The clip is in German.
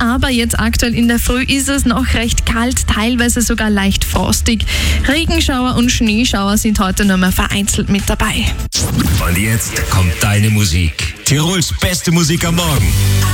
aber jetzt aktuell in der Früh ist es noch recht kalt, teilweise sogar leicht frostig. Regenschauer und Schneeschauer sind heute nur mehr vereinzelt mit dabei. Und jetzt kommt deine Musik. Tirols beste Musik am Morgen.